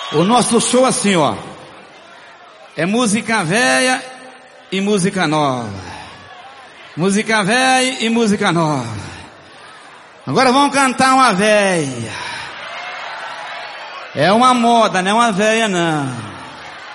O nosso show assim, ó. É música velha e música nova. Música velha e música nova. Agora vamos cantar uma velha. É uma moda, não é uma velha não.